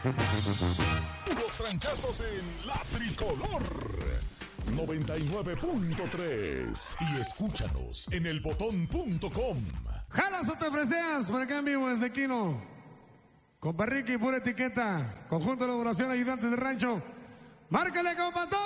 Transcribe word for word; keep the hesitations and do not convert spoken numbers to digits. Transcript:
Los trancazos en La Tricolor noventa y nueve punto tres y escúchanos en el botón punto com. Jalas o te freseas por acá en vivo desde Quino. Compa Ricky, pura etiqueta. Conjunto de elaboración, ayudantes de rancho. Márcale, compa.